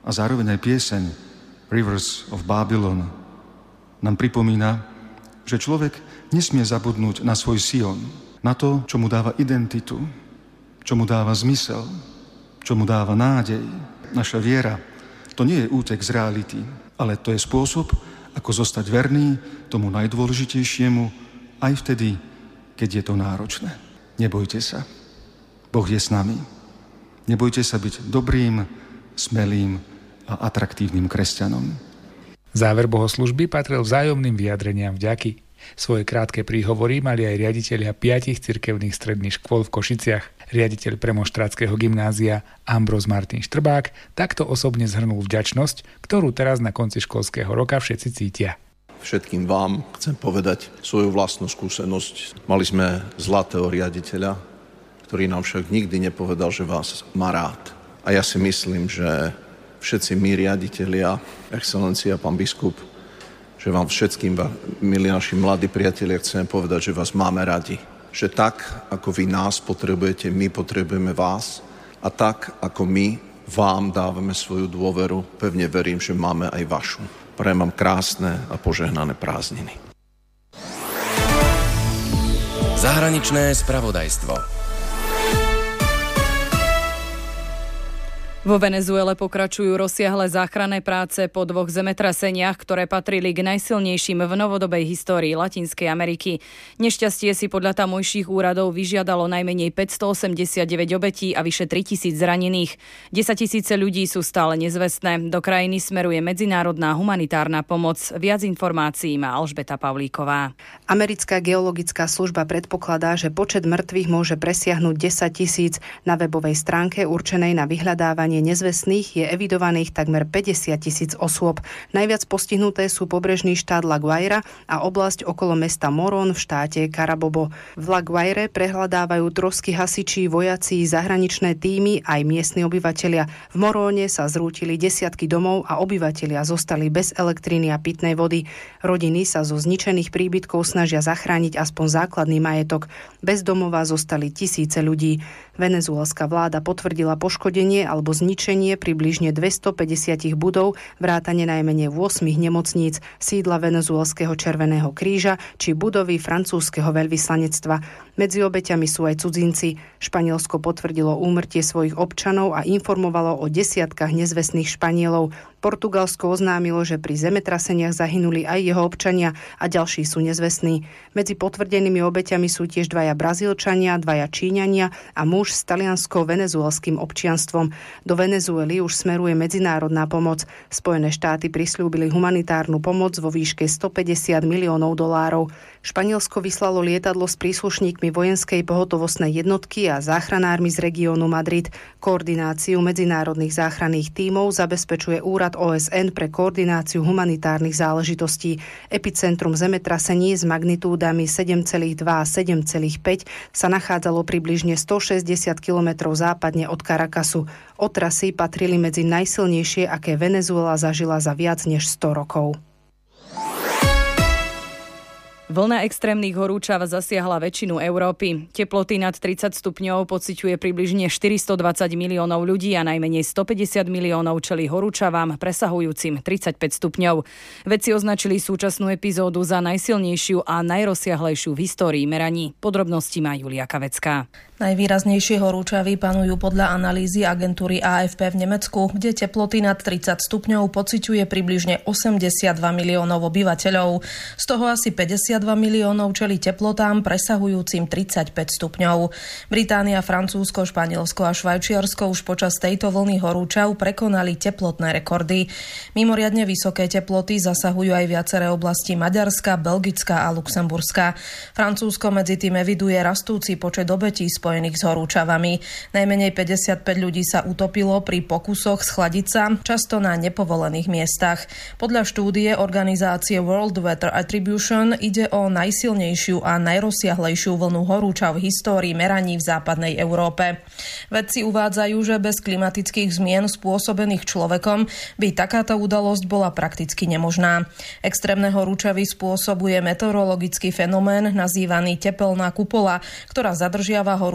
a zároveň aj pieseň Rivers of Babylon nám pripomína, že človek nesmie zabudnúť na svoj Sion, na to, čo mu dáva identitu, čo mu dáva zmysel, čo mu dáva nádej. Naša viera, to nie je útek z reality, ale to je spôsob, ako zostať verný tomu najdôležitejšiemu aj vtedy, keď je to náročné. Nebojte sa. Boh je s nami. Nebojte sa byť dobrým, smelým a atraktívnym kresťanom. Záver bohoslužby patril vzájomným vyjadreniam vďaky. Svoje krátke príhovory mali aj riaditelia 5 cirkevných stredných škôl v Košiciach. Riaditeľ premonštrátskeho gymnázia Ambróz Martin Štrbák takto osobne zhrnul vďačnosť, ktorú teraz na konci školského roka všetci cítia. Všetkým vám chcem povedať svoju vlastnú skúsenosť. Mali sme zlatého riaditeľa, ktorý nám však nikdy nepovedal, že vás má rád. A ja si myslím, že všetci my riaditelia, excelencia, pán biskup, že vám všetkým, milí naši mladí priatelia, chceme povedať, že vás máme radi. Že tak, ako vy nás potrebujete, my potrebujeme vás. A tak, ako my vám dávame svoju dôveru, pevne verím, že máme aj vašu. Prajem vám krásne a požehnané prázdniny. Zahraničné spravodajstvo. Vo Venezuele pokračujú rozsiahle záchranné práce po 2 zemetraseniach, ktoré patrili k najsilnejším v novodobej histórii Latinskej Ameriky. Nešťastie si podľa tamojších úradov vyžiadalo najmenej 589 obetí a vyše 3000 zranených. 10 000 ľudí sú stále nezvestné. Do krajiny smeruje medzinárodná humanitárna pomoc. Viac informácií má Alžbeta Pavlíková. Americká geologická služba predpokladá, že počet mŕtvych môže presiahnuť 10 000. Na webovej stránke určenej na vyhľadávanie nezvestných je evidovaných takmer 50 000 osôb. Najviac postihnuté sú pobrežný štát La Guaira a oblasť okolo mesta Morón v štáte Carabobo. V La Guaire prehľadávajú trosky hasiči, vojaci, zahraničné tímy aj miestni obyvatelia. V Moróne sa zrútili desiatky domov a obyvatelia zostali bez elektriny a pitnej vody. Rodiny sa zo zničených príbytkov snažia zachrániť aspoň základný majetok. Bez domova zostali tisíce ľudí. Venezuelská vláda potvrdila poškodenie alebo zničenie približne 250 budov, vrátane najmenej 8 nemocníc, sídla Venezuelského Červeného kríža či budovy francúzskeho veľvyslanectva. Medzi obeťami sú aj cudzinci. Španielsko potvrdilo úmrtie svojich občanov a informovalo o desiatkách nezvestných Španielov. Portugalsko oznámilo, že pri zemetraseniach zahynuli aj jeho občania a ďalší sú nezvestní. Medzi potvrdenými obeťami sú tiež 2 Brazílčania, 2 Číňania a muž s taliansko-venezuelským občianstvom. Do Venezuely už smeruje medzinárodná pomoc. Spojené štáty prisľúbili humanitárnu pomoc vo výške $150 miliónov. Španielsko vyslalo lietadlo s príslušníkmi vojenskej pohotovostnej jednotky a záchranármi z regiónu Madrid. Koordináciu medzinárodných záchranných tímov zabezpečuje Úrad OSN pre koordináciu humanitárnych záležitostí. Epicentrum zemetrasení s magnitúdami 7,2 a 7,5 sa nachádzalo približne 160 km západne od Caracasu. Otrasy patrili medzi najsilnejšie, aké Venezuela zažila za viac než 100 rokov. Vlna extrémnych horúčav zasiahla väčšinu Európy. Teploty nad 30 stupňov pociťuje približne 420 miliónov ľudí a najmenej 150 miliónov čelí horúčavám presahujúcim 35 stupňov. Vedci označili súčasnú epizódu za najsilnejšiu a najrozsiahlejšiu v histórii meraní. Podrobnosti má Julia Kavecká. Najvýraznejšie horúčavy panujú podľa analýzy agentúry AFP v Nemecku, kde teploty nad 30 stupňov pociťuje približne 82 miliónov obyvateľov. Z toho asi 52 miliónov čelí teplotám presahujúcim 35 stupňov. Británia, Francúzsko, Španielsko a Švajčiarsko už počas tejto vlny horúčav prekonali teplotné rekordy. Mimoriadne vysoké teploty zasahujú aj viaceré oblasti Maďarska, Belgická a Luxemburska. Francúzsko medzi tým eviduje rastúci počet obetí spojených s horúčavami. Najmenej 55 ľudí sa utopilo pri pokusoch schladiť sa, často na nepovolených miestach. Podľa štúdie organizácie World Weather Attribution ide o najsilnejšiu a najrozsiahlejšiu vlnu horúčav v histórii meraní v západnej Európe. Vedci uvádzajú, že bez klimatických zmien spôsobených človekom by takáto udalosť bola prakticky nemožná. Extrémne horúčavy spôsobuje meteorologický fenomén nazývaný tepelná kupola, ktorá zadržiava horúčavy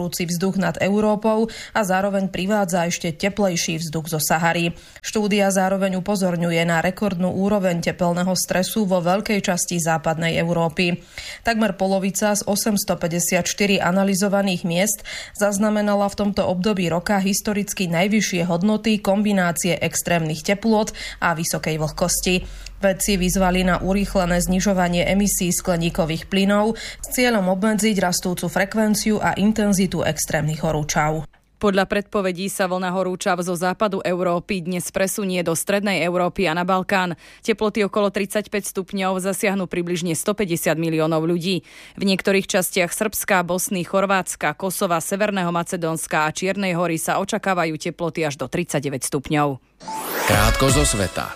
horúci vzduch nad Európou a zároveň privádza ešte teplejší vzduch zo Sahary. Štúdia zároveň upozorňuje na rekordnú úroveň tepelného stresu vo veľkej časti západnej Európy. Takmer polovica z 854 analyzovaných miest zaznamenala v tomto období roka historicky najvyššie hodnoty kombinácie extrémnych teplôt a vysokej vlhkosti. Vedci vyzvali na urýchlené znižovanie emisí skleníkových plynov s cieľom obmedziť rastúcu frekvenciu a intenzitu extrémnych horúčav. Podľa predpovedí sa vlna horúčav zo západu Európy dnes presunie do strednej Európy a na Balkán. Teploty okolo 35 stupňov zasiahnu približne 150 miliónov ľudí. V niektorých častiach Srbska, Bosny, Chorvátska, Kosova, Severného Macedónska a Čiernej Hory sa očakávajú teploty až do 39 stupňov. Krátko zo sveta.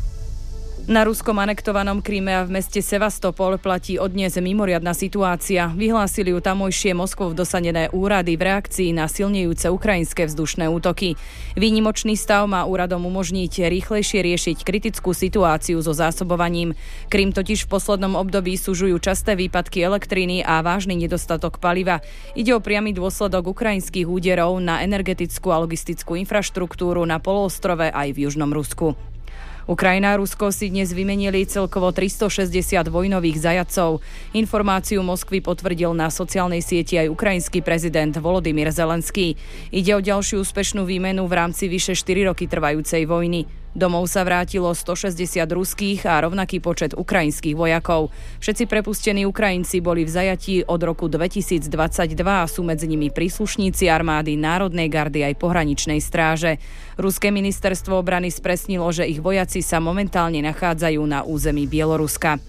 Na ruskom anektovanom Kryme a v meste Sevastopol platí odnes mimoriadna situácia. Vyhlásili ju tamojšie Moskvou dosadené úrady v reakcii na silnejúce ukrajinské vzdušné útoky. Výnimočný stav má úradom umožniť rýchlejšie riešiť kritickú situáciu so zásobovaním. Krym totiž v poslednom období sužujú časté výpadky elektriny a vážny nedostatok paliva. Ide o priamy dôsledok ukrajinských úderov na energetickú a logistickú infraštruktúru na poloostrove aj v južnom Rusku. Ukrajina a Rusko si dnes vymenili celkovo 360 vojnových zajatcov. Informáciu Moskvy potvrdil na sociálnej sieti aj ukrajinský prezident Volodymyr Zelenský. Ide o ďalšiu úspešnú výmenu v rámci vyše 4 roky trvajúcej vojny. Domov sa vrátilo 160 ruských a rovnaký počet ukrajinských vojakov. Všetci prepustení Ukrajinci boli v zajatí od roku 2022 a sú medzi nimi príslušníci armády, Národnej gardy aj pohraničnej stráže. Ruské ministerstvo obrany spresnilo, že ich vojaci sa momentálne nachádzajú na území Bieloruska.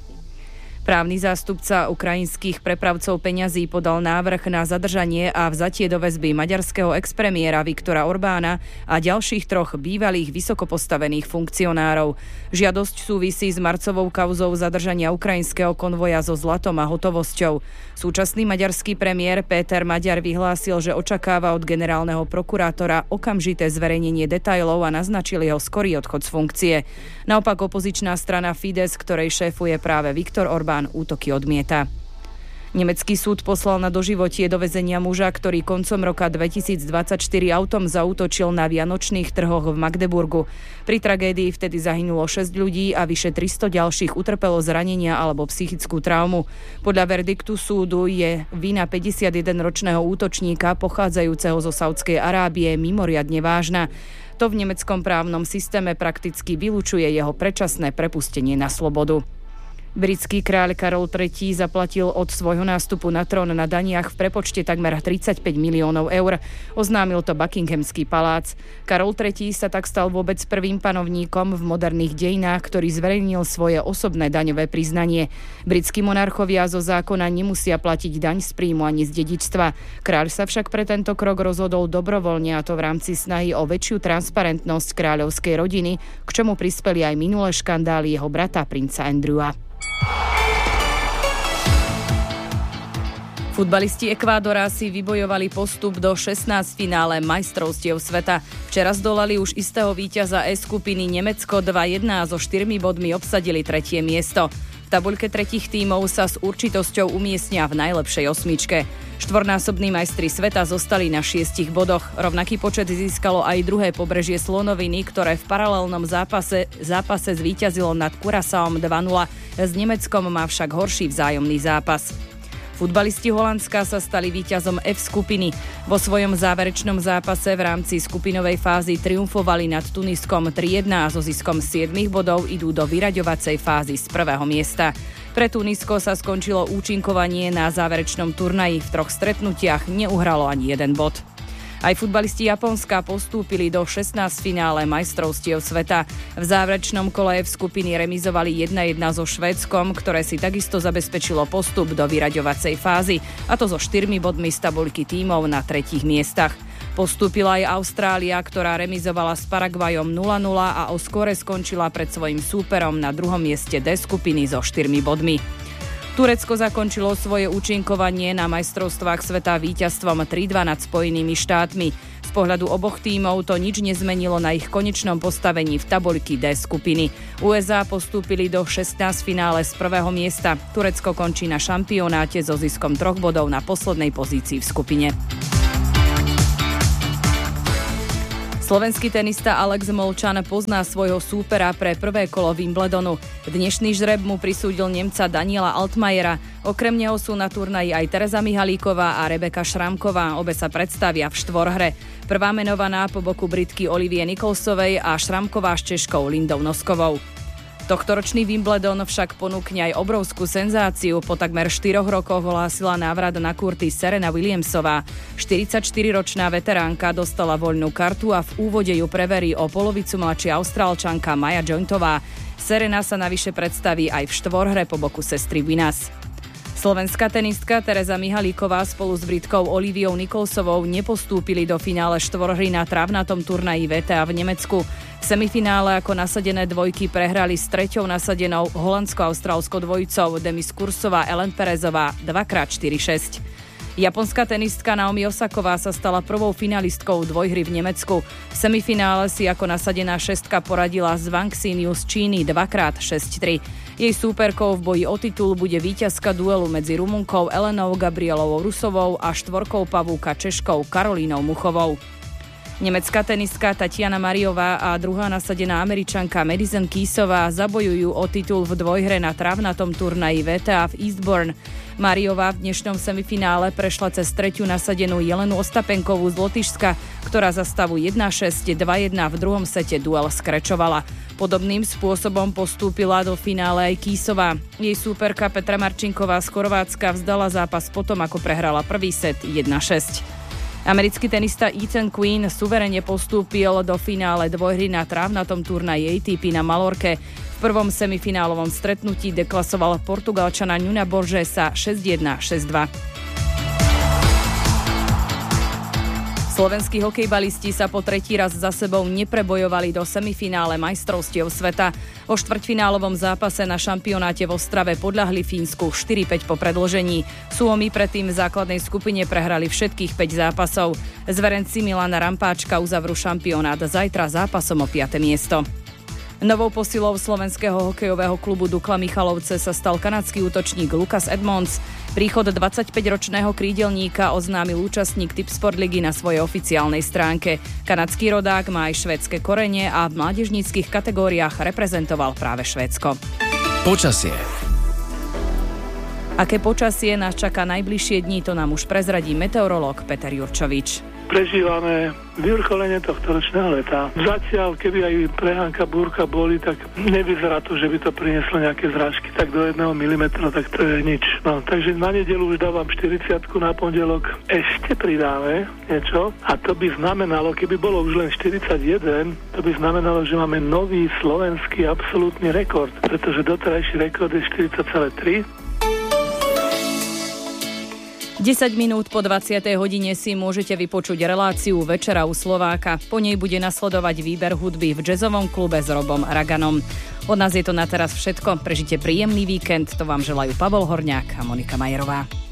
Právny zástupca ukrajinských prepravcov peňazí podal návrh na zadržanie a vzatie do väzby maďarského expremiéra Viktora Orbána a ďalších 3 bývalých vysokopostavených funkcionárov. Žiadosť súvisí s marcovou kauzou zadržania ukrajinského konvoja so zlatom a hotovosťou. Súčasný maďarský premiér Péter Maďar vyhlásil, že očakáva od generálneho prokurátora okamžité zverejnenie detailov a naznačil jeho skorý odchod z funkcie. Naopak opozičná strana Fidesz, ktorej šéfuje práve Viktor Orbán, útoky odmieta. Nemecký súd poslal na doživotie do väzenia muža, ktorý koncom roka 2024 autom zaútočil na vianočných trhoch v Magdeburgu. Pri tragédii vtedy zahynulo 6 ľudí a vyše 300 ďalších utrpelo zranenia alebo psychickú traumu. Podľa verdiktu súdu je vina 51-ročného útočníka pochádzajúceho zo Saudskej Arábie mimoriadne vážna. To v nemeckom právnom systéme prakticky vylučuje jeho predčasné prepustenie na slobodu. Britský kráľ Karol III zaplatil od svojho nástupu na trón na daniach v prepočte takmer 35 miliónov eur. Oznámil to Buckinghamský palác. Karol III sa tak stal vôbec prvým panovníkom v moderných dejinách, ktorý zverejnil svoje osobné daňové priznanie. Britskí monarchovia zo zákona nemusia platiť daň z príjmu ani z dedičstva. Kráľ sa však pre tento krok rozhodol dobrovoľne, a to v rámci snahy o väčšiu transparentnosť kráľovskej rodiny, k čomu prispeli aj minulé škandály jeho brata princa Andrewa. Futbalisti Ekvádora si vybojovali postup do 16 finále majstrovstiev sveta. Včera zdolali už istého víťaza E skupiny Nemecko 2-1 a so 4 bodmi obsadili 3. miesto. V tabuľke 3 tímov sa s určitosťou umiestnia v najlepšej osmičke. Štvornásobní majstri sveta zostali na 6 bodoch. Rovnaký počet získalo aj druhé pobrežie Slonoviny, ktoré v paralelnom zápase zvíťazilo nad Curaçaom 2-0. S Nemeckom má však horší vzájomný zápas. Futbalisti Holandska sa stali víťazom F skupiny. Vo svojom záverečnom zápase v rámci skupinovej fázy triumfovali nad Tuniskom 3-1 a so ziskom 7 bodov idú do vyraďovacej fázy z 1. miesta. Pre Tunisko sa skončilo účinkovanie na záverečnom turnaji. V 3 stretnutiach neuhralo ani 1 bod. Aj futbalisti Japonska postúpili do 16 finále majstrovstiev sveta. V záverečnom kole F skupiny remizovali 1-1 so Švédskom, ktoré si takisto zabezpečilo postup do vyraďovacej fázy, a to so 4 bodmi z tabuľky tímov na 3. miestach. Postúpila aj Austrália, ktorá remizovala s Paraguajom 0-0 a o skóre skončila pred svojím súperom na 2. mieste D skupiny so 4 bodmi. Turecko zakončilo svoje účinkovanie na majstrovstvách sveta víťazstvom 3-2 nad Spojenými štátmi. Z pohľadu oboch tímov to nič nezmenilo na ich konečnom postavení v tabuľky D skupiny. USA postúpili do 16 finále z 1. miesta. Turecko končí na šampionáte so ziskom 3 bodov na poslednej pozícii v skupine. Slovenský tenista Alex Molčan pozná svojho súpera pre prvé kolo Wimbledonu. Dnešný žreb mu prisúdil Nemca Daniela Altmajera. Okrem neho sú na turnaji aj Tereza Mihalíková a Rebeka Šramková. Obe sa predstavia v štvorhre. Prvá menovaná po boku Britky Olivie Nicholsovej a Šramková s Češkou Lindou Noskovou. Tohtoročný Wimbledon však ponúkne aj obrovskú senzáciu. Po takmer 4 rokoch ohlásila návrat na kurty Serena Williamsová. 44-ročná veteránka dostala voľnú kartu a v úvode ju preverí o polovicu mladšia Austrálčanka Maja Jointová. Serena sa navyše predstaví aj v štvorhre po boku sestry Vinas. Slovenská tenistka Tereza Mihalíková spolu s Britkou Oliviou Nicholsovou nepostúpili do finále štvorhry na trávnatom turnaji VTA v Nemecku. V semifinále ako nasadené dvojky prehrali s treťou nasadenou holandsko-austrálskou dvojicou Demis Kursová Ellen Perezová 2x4-6. Japonská tenistka Naomi Osaková sa stala prvou finalistkou dvojhry v Nemecku. V semifinále si ako nasadená šestka poradila s Wang Xinyu z Číny 2x6-3. Jej súperkou v boji o titul bude víťazka duelu medzi Rumunkou Elenou Gabrielovou Rusovou a štvorkou pavúka Češkou Karolínou Muchovou. Nemecká tenistka Tatiana Mariová a druhá nasadená Američanka Madison Keysová zabojujú o titul v dvojhre na trávnatom turnaji VTA v Eastbourne. Mariová v dnešnom semifinále prešla cez tretiu nasadenú Jelenu Ostapenkovú z Lotyšska, ktorá za stavu 1-6, 2-1 v druhom sete duel skrečovala. Podobným spôsobom postúpila do finále aj Keysová. Jej súperka Petra Marčinková z Chorvátska vzdala zápas potom, ako prehrala prvý set 1-6. Americký tenista Ethan Quinn suverene postúpil do finále dvojhry na trávnatom turnaji ATP na Malorke. V prvom semifinálovom stretnutí deklasoval Portugalčana Nuna Borgesa 6-1, 6-2. Slovenskí hokejbalisti sa po tretí raz za sebou neprebojovali do semifinále majstrovstiev sveta. O štvrťfinálovom zápase na šampionáte v Ostrave podľahli Fínsku 4-5 po predĺžení. Suomi predtým v základnej skupine prehrali všetkých 5 zápasov. Zverenci Milana Rampáčka uzavrú šampionát zajtra zápasom o 5. miesto. Novou posilou slovenského hokejového klubu Dukla Michalovce sa stal kanadský útočník Lucas Edmonds. Príchod 25-ročného krídelníka oznámil účastník Tipsport ligy na svojej oficiálnej stránke. Kanadský rodák má aj švédske korene a v mládežníckych kategóriách reprezentoval práve Švédsko. Počasie. Aké počasie nás čaká najbližšie dni, to nám už prezradí meteorológ Peter Jurčovič. Prežívame vyvrcholenie tohto ročného leta. Zatiaľ, keby aj prehánka, búrka boli, tak nevyzerá to, že by to prinieslo nejaké zrážky, tak do 1 mm, tak to je nič. No, takže na nedeľu už dávam 40-ku, na pondelok ešte pridáme niečo a to by znamenalo, keby bolo už len 41, to by znamenalo, že máme nový slovenský absolútny rekord, pretože doterajší rekord je 40,3. 10 minút po 20. hodine si môžete vypočuť reláciu Večera u Slováka. Po nej bude nasledovať výber hudby v jazzovom klube s Robom Raganom. Od nás je to na teraz všetko. Prežite príjemný víkend. To vám želajú Pavol Horňák a Monika Majerová.